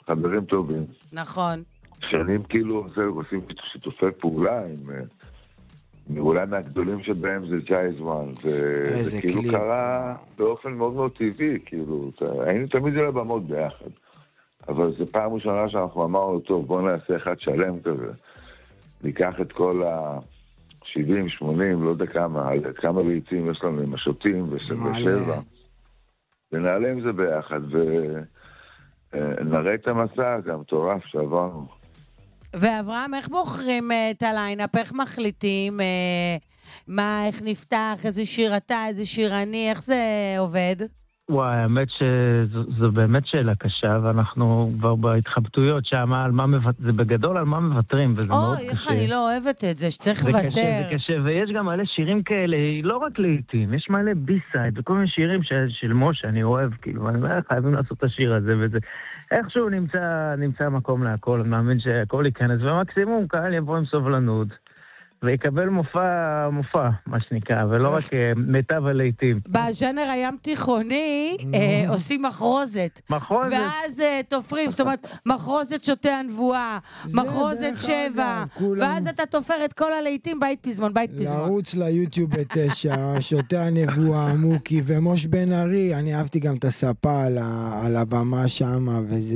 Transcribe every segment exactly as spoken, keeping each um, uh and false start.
חברים טובים. נכון. שנים כאילו עושים שיתופי פעולה עם... אולי מהגדולים שבהם זה ג'ייז וואן, וזה כאילו קליפ. קרה באופן מאוד מאוד טבעי, כאילו, היינו תמיד על הבמות ביחד, אבל זו פעם ראשונה שאנחנו אמרנו, טוב, בואו נעשה אחד שלם כזה, ניקח את כל ה-שבעים, שמונים, לא יודע כמה, כמה ביצים יש לנו עם השוטים ושבע, ונעלה עם זה ביחד, ונראה את המסע, גם מטורף שעברנו. ואברהם, איך בוחרים את הליינאפ? איך מחליטים? מה, איך נפתח? איזה שיר אתה, איזה שיר אני? איך זה עובד? וואי, האמת שזו באמת שאלה קשה, ואנחנו כבר בהתחבטויות שם, על מה מוותר, זה בגדול על מה מוותרים, וזה מאוד קשה. אוי, איך אני לא אוהבת את זה, שצריך לוותר. זה קשה, זה קשה, ויש גם מלא שירים כאלה, לא רק לעיתים, יש מלא בי-סייד, וכל מיני שירים של משה, אני אוהב, כאילו, אני אומר, חייבים לעשות את השיר הזה, וזה, איכשהו נמצא, נמצא מקום להכל, אני מאמין שהכל ייכנס, ומקסימום קהל יבוא עם סובלנות. ויקבל מופע, מופע, מה שנקרא, ולא רק מיטב הלעיתים. בז'אנר הים תיכוני עושים מחרוזת. מחרוזת. ואז תופרים, זאת אומרת, מחרוזת שוטה הנבואה, מחרוזת שבע, ואז אתה תופר את כל הלעיתים בית פזמון, בית פזמון. לרוץ ליוטיוב בתשע, שוטה הנבואה, מוקי ומוש בן ארי, אני אהבתי גם את הספה על הבמה שם,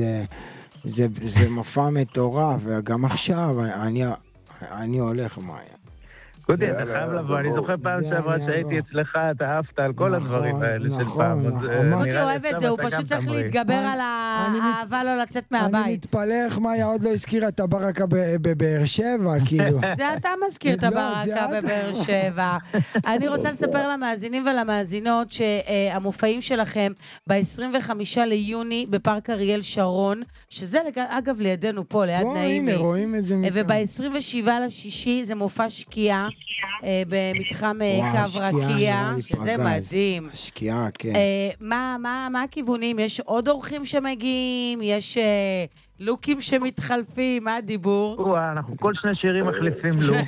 וזה מופע מטורף, וגם עכשיו, אני... אני הולך, מאיה. קודי, אתה חייב לבוא, אני זוכר פעם שעברה שהייתי אצלך, אתה אהבת על כל הדברים האלה של פעם. קודי אוהב את זה, הוא פשוט צריך להתגבר על האהבה לא לצאת מהבית. אני מתפלא איך מאיה עוד לא הזכירה את הברקה בבאר שבע, כאילו. זה אתה מזכיר את הברקה בבאר שבע. אני רוצה לספר למאזינים ולמאזינות שהמופעים שלכם ב-עשרים וחמישה ליוני בפארק אריאל שרון, שזה אגב לידינו פה, ליד נעימי. רואים את זה מכאן. וב-עשרים ושבעה לשישי זה מופע שקיעה. במתחם קו רקיע, שזה מדהים. השקיעה, כן. מה הכיוונים? יש עוד אורחים שמגיעים? יש לוקים שמתחלפים? מה הדיבור? אנחנו כל שני שירים מחליפים לוק.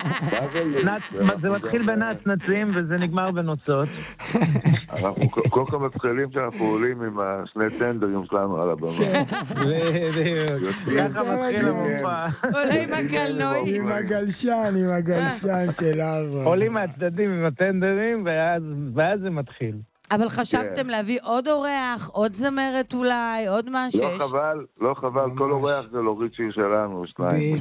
זה מתחיל בנצנצים וזה נגמר בנוצות. אנחנו כל כך מתחילים שאנחנו עולים עם השני טנדרים שלנו על הבמה. בדיוק. ככה מתחיל המופע. עולה עם הקלנועי. עם הגלשן, עם הגלשן של אבא. עולים מהצדדים עם הטנדרים ואז זה מתחיל. אבל חשבתם להביא עוד אורח, עוד זמרת אולי, עוד משהו? לא חבל, לא חבל, כל אורח זה להוריד שיר שלנו, שניים.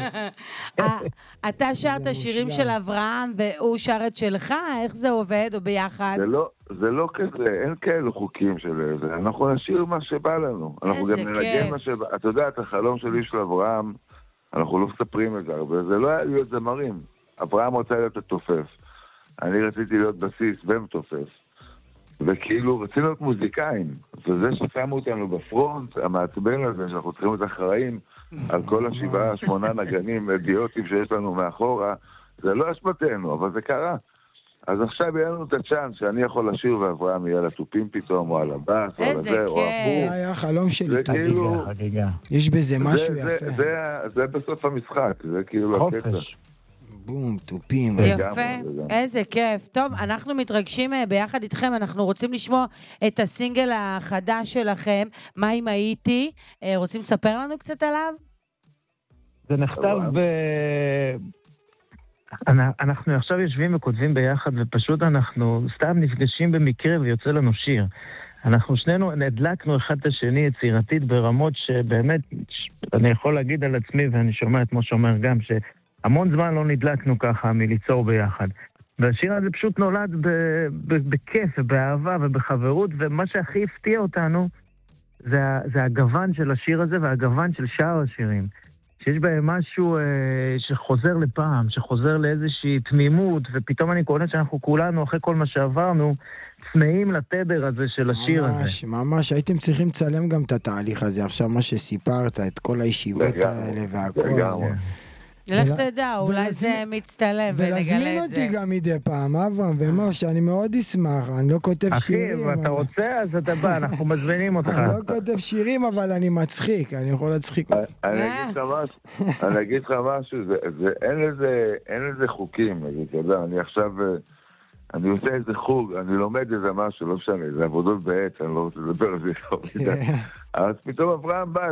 אתה שר את השירים של אברהם והוא שר את שלך? איך זה עובד או ביחד? זה לא כזה, אין כאלו חוקים של זה, אנחנו נשאיר מה שבא לנו. אנחנו גם ננגן מה שבא. אתה יודע, את החלום שלי של אברהם, אנחנו לא מספרים את זה הרבה, זה לא היה להיות זמרים. אברהם רוצה להיות התופף. אני רציתי להיות בסיס ומתופף. וכאילו רצינו להיות מוזיקאים, וזה ששמו אותנו בפרונט, המעצבן הזה, שאנחנו צריכים להיות אחראים על כל השבעה, שמונה נגנים אידיוטים שיש לנו מאחורה, זה לא אשמתנו, אבל זה קרה. אז עכשיו יהיה לנו את הצ'אנס שאני יכול לשיר ואברהם יהיה על התופים פתאום, או על הבאס, או על זה, או הפור. זה היה חלום שלי. כאילו... יש בזה משהו יפה. זה בסוף המשחק, זה כאילו הקטע. בום, טופים. יפה, איזה כיף. טוב, אנחנו מתרגשים ביחד איתכם, אנחנו רוצים לשמוע את הסינגל החדש שלכם, מה אם הייתי? רוצים לספר לנו קצת עליו? זה נכתב ב... אנחנו עכשיו יושבים וכותבים ביחד, ופשוט אנחנו סתם נפגשים במקרה ויוצא לנו שיר. אנחנו שנינו נדלקנו אחד את השני יצירתית ברמות שבאמת, אני יכול להגיד על עצמי, ואני שומע את מה שאומר גם, ש... המון זמן לא נדלקנו ככה מליצור ביחד. והשיר הזה פשוט נולד ב- ב- בכיף ובאהבה ובחברות, ומה שהכי הפתיע אותנו זה, זה הגוון של השיר הזה והגוון של שאר השירים. שיש בהם משהו אה, שחוזר לפעם, שחוזר לאיזושהי תמימות, ופתאום אני קורא שאנחנו כולנו, אחרי כל מה שעברנו, צמאים לתדר הזה של השיר ממש, הזה. ממש, ממש, הייתם צריכים לצלם גם את התהליך הזה, עכשיו מה שסיפרת, את כל הישיבות האלה והכל הזה. לך תדע, אולי זה מצטלם ונגלה את זה. ולהזמין אותי גם מדי פעם, אברהם ומשה, אני מאוד אשמח, אני לא כותב שירים. אחי, ואתה רוצה, אז אתה בא, אנחנו מזמינים אותך. אני לא כותב שירים, אבל אני מצחיק, אני יכול להצחיק אותך. אני אגיד לך משהו, אין לזה חוקים, אתה יודע, אני עכשיו, אני עושה איזה חוג, אני לומד איזה משהו, לא משנה, זה עבודות בעץ, אני לא רוצה לדבר על זה, אז פתאום אברהם בא,